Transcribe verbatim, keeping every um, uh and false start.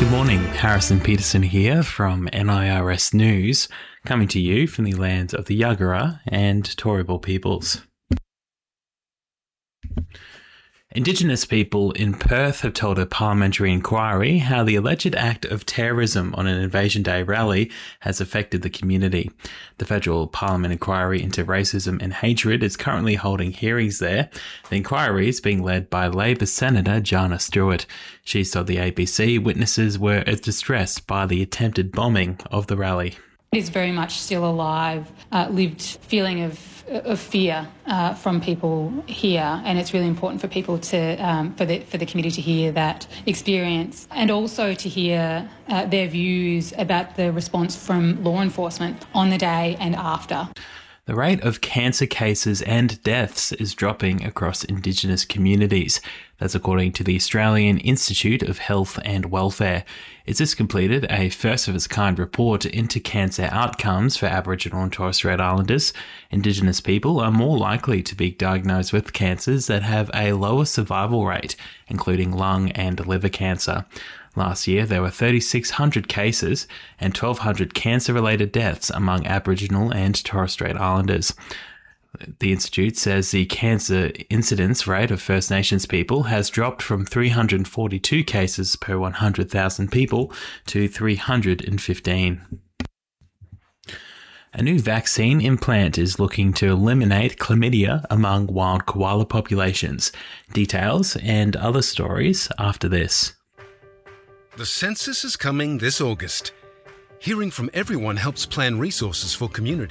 Good morning, Harrison Peterson here from N I R S News, coming to you from the lands of the Yagara and Turrbal peoples. Indigenous people in Perth have told a parliamentary inquiry how the alleged act of terrorism on an Invasion Day rally has affected the community. The Federal Parliament inquiry into racism and hatred is currently holding hearings there. The inquiry is being led by Labor Senator Jana Stewart. She's told the A B C witnesses were distressed by the attempted bombing of the rally. It is very much still alive, uh, lived feeling of of fear uh, from people here, and it's really important for people to um, for the for the committee to hear that experience, and also to hear uh, their views about the response from law enforcement on the day and after. The rate of cancer cases and deaths is dropping across Indigenous communities. That's according to the Australian Institute of Health and Welfare. It's just completed a first-of-its-kind report into cancer outcomes for Aboriginal and Torres Strait Islanders. Indigenous people are more likely to be diagnosed with cancers that have a lower survival rate, including lung and liver cancer. Last year, there were three thousand six hundred cases and one thousand two hundred cancer-related deaths among Aboriginal and Torres Strait Islanders. The Institute says the cancer incidence rate of First Nations people has dropped from three hundred forty-two cases per one hundred thousand people to three hundred fifteen. A new vaccine implant is looking to eliminate chlamydia among wild koala populations. Details and other stories after this. The census is coming this August. Hearing from everyone helps plan resources for communities.